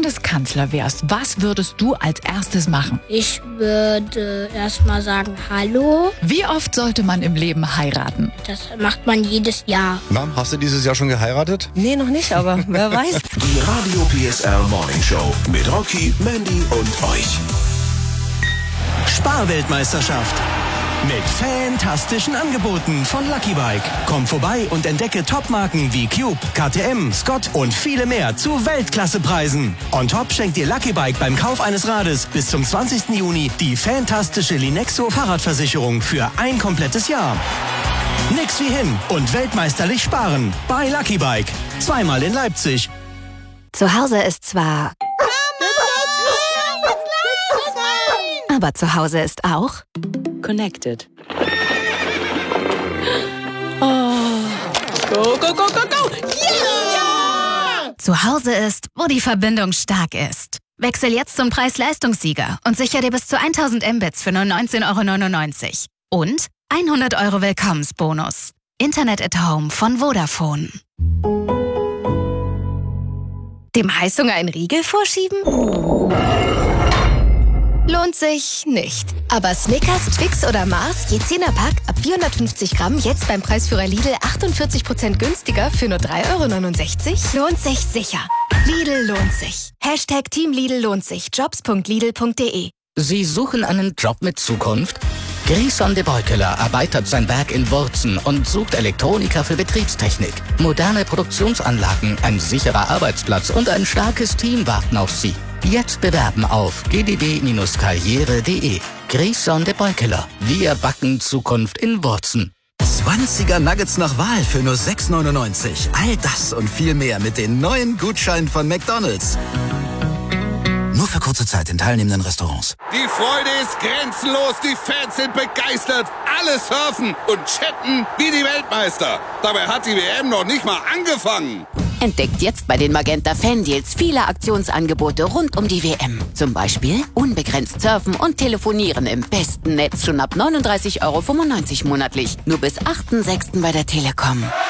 Bundeskanzler wärst, was würdest du als erstes machen? Ich würde erstmal sagen, hallo. Wie oft sollte man im Leben heiraten? Das macht man jedes Jahr. Mom, hast du dieses Jahr schon geheiratet? Nee, noch nicht, aber wer weiß. Die Radio PSR Morning Show mit Rocky, Mandy und euch. Sparweltmeisterschaft. Mit fantastischen Angeboten von Lucky Bike. Komm vorbei und entdecke Topmarken wie Cube, KTM, Scott und viele mehr zu Weltklassepreisen. On top schenkt dir Lucky Bike beim Kauf eines Rades bis zum 20. Juni die fantastische Linexo Fahrradversicherung für ein komplettes Jahr. Nix wie hin und weltmeisterlich sparen bei Lucky Bike. Zweimal in Leipzig. Zu Hause ist zwar... Aber zu Hause ist auch... Connected. Oh. Go, go, go, go, go! Yeah! Zu Hause ist, wo die Verbindung stark ist. Wechsel jetzt zum Preis-Leistungssieger und sicher dir bis zu 1000 Mbits für nur 19,99 €. Und 100 € Willkommensbonus. Internet at Home von Vodafone. Dem Heißhunger einen Riegel vorschieben? Lohnt sich nicht. Aber Snickers, Twix oder Mars, je 10er Pack, ab 450 Gramm, jetzt beim Preisführer Lidl 48% günstiger für nur 3,69 €? Lohnt sich sicher. Lidl lohnt sich. Hashtag Team Lidl lohnt sich. Jobs.lidl.de. Sie suchen einen Job mit Zukunft? Grison de Beukeler erweitert sein Werk in Wurzen und sucht Elektroniker für Betriebstechnik. Moderne Produktionsanlagen, ein sicherer Arbeitsplatz und ein starkes Team warten auf Sie. Jetzt bewerben auf gdb-karriere.de. Grison de Beukeler. Wir backen Zukunft in Wurzen. 20er Nuggets nach Wahl für nur 6,99 €. All das und viel mehr mit den neuen Gutscheinen von McDonald's. Nur für kurze Zeit in teilnehmenden Restaurants. Die Freude ist grenzenlos, die Fans sind begeistert. Alle surfen und chatten wie die Weltmeister. Dabei hat die WM noch nicht mal angefangen. Entdeckt jetzt bei den Magenta Fan-Deals viele Aktionsangebote rund um die WM. Zum Beispiel unbegrenzt surfen und telefonieren im besten Netz schon ab 39,95 € monatlich. Nur bis 8.6. bei der Telekom.